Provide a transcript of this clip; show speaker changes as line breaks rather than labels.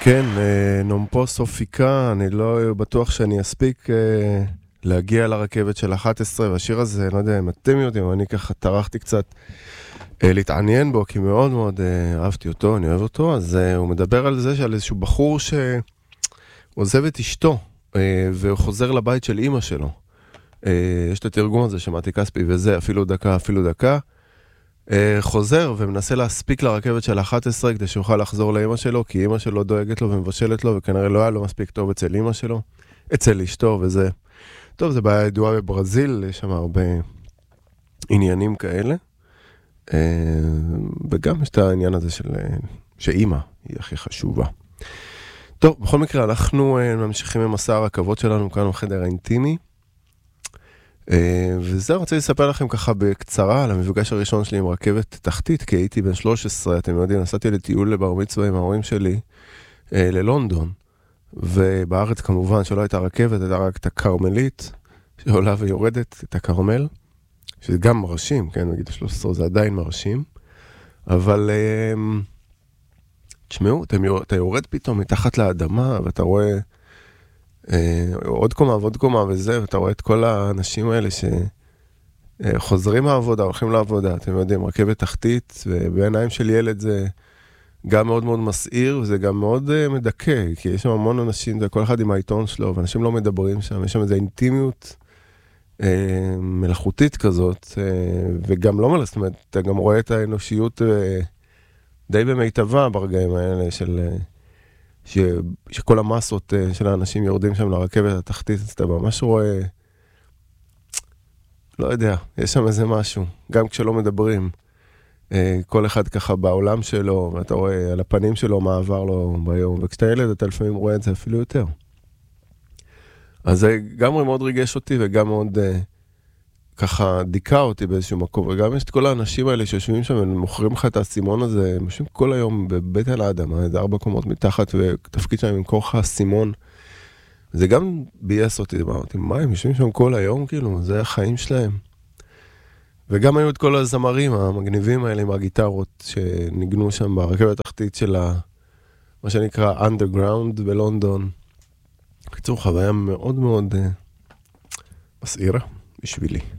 כן, נומפו סופיקה, אני לא בטוח שאני אספיק להגיע לרכבת של 11, והשיר הזה, לא יודע אם אתם יודעים, אני ככה טרחתי קצת להתעניין בו, כי מאוד מאוד אהבתי אותו, אני אוהב אותו, אז הוא מדבר על זה שעל איזשהו בחור שעוזב את אשתו, והוא חוזר לבית של אמא שלו. יש את התרגום הזה, שמעתי כספי, וזה אפילו דקה, חוזר ומנסה להספיק לרכבת של 11 כדי שיוכל לחזור לאמא שלו, כי אמא שלו דואגת לו ומבשלת לו, וכנראה לא היה לו מספיק טוב אצל אמא שלו, אצל אשתו, וזה... טוב, זה בעיה ידועה בברזיל, יש שם הרבה עניינים כאלה, וגם יש את העניין הזה שאמא היא הכי חשובה. טוב, בכל מקרה, אנחנו ממשיכים עם מסע הרכבות שלנו כאן בחדר האינטימי, וזהו, רוצה לספר לכם ככה בקצרה על המפגש הראשון שלי עם רכבת תחתית, כי הייתי בן 13, אתם יודעים, נסעתי לטיול לבר מצווה עם ההורים שלי ללונדון, ובארץ כמובן שלא הייתה רכבת, הייתה רק את הקרמלית, שעולה ויורדת את הקרמל, שזה גם מרשים, כן, נגיד 13 זה עדיין מרשים, אבל תשמעו, אתה יורד פתאום מתחת לאדמה, ואתה רואה עוד קומה ועוד קומה וזה, ואתה רואה את כל האנשים האלה שחוזרים מהעבודה, הולכים לעבודה, אתם יודעים, רכבת תחתית, ובעיניים של ילד זה גם מאוד מאוד מסעיר, וזה גם מאוד מדכא, כי יש שם המון אנשים, זה כל אחד עם העיתון שלו, ואנשים לא מדברים שם, יש שם איזו אינטימיות מלאכותית כזאת, וגם לא מלא, זאת אומרת, אתה גם רואה את האנושיות די במיטבה ברגעים האלה שכל המסות של האנשים יורדים שם לרכבת התחתית, אז אתה ממש רואה, לא יודע, יש שם איזה משהו, גם כשלא מדברים, כל אחד ככה בעולם שלו, ואתה רואה על הפנים שלו מה עבר לו ביום, וכשאתה ילד אתה לפעמים רואה את זה אפילו יותר. אז זה גם מאוד ריגש אותי, וגם מאוד ככה דיכה אותי באיזשהו מקום, וגם יש את כל האנשים האלה שיושבים שם, ומוכרים לך את הסימון הזה, הם יושבים כל היום בבית על האדמה, איזה 4 קומות מתחת, ותפקיד שם למכור לך הסימון. זה גם בייס אותי, אמרתי, מה, הם יושבים שם כל היום, כאילו, זה החיים שלהם. וגם היו את כל הזמרים המגניבים האלה עם הגיטרות, שניגנו שם ברכבת התחתית של מה שנקרא Underground בלונדון. בקיצור, חוויה מאוד מאוד מסעירה בשבילי.